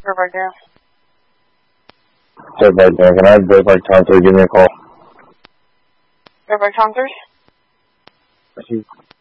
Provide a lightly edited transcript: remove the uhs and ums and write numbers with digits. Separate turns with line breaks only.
Burbank Air.
Burbank Air. Can I have Burbank Tom 3 give me a call?
Burbank Tom 3?